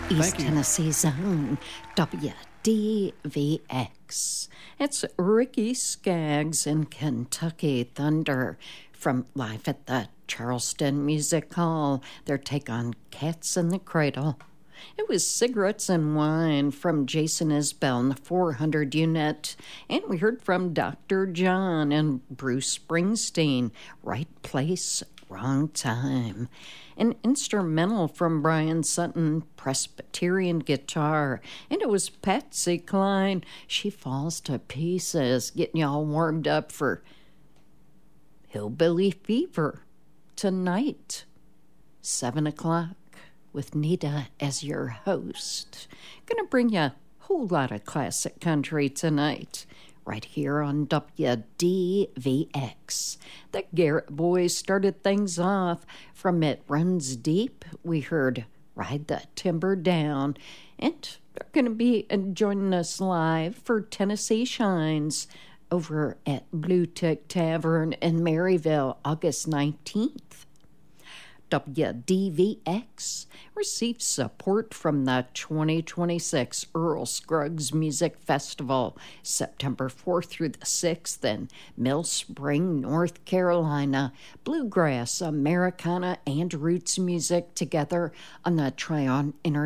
East Thank you. Tennessee's own WDVX. It's Ricky Skaggs and Kentucky Thunder from live at the Charleston Music Hall. Their take on Cats in the Cradle. It was Cigarettes and Wine from Jason Isbell and the 400 Unit. And we heard from Dr. John and Bruce Springsteen, Right Place, Wrong Time. An instrumental from Brian Sutton, Presbyterian guitar. And it was Patsy Cline, She Falls to Pieces, getting y'all warmed up for Hillbilly Fever tonight, 7 o'clock, with Nita as your host. Gonna bring you a whole lot of classic country tonight, right here on WDVX. The Garrett Boys started things off. From It Runs Deep, we heard Ride the Timber Down. And they're going to be joining us live for Tennessee Shines over at Blue Tick Tavern in Maryville, August 19th. WDVX received support from the 2026 Earl Scruggs Music Festival, September 4th through the 6th in Mill Spring, North Carolina. Bluegrass, Americana, and roots music together on the Tryon International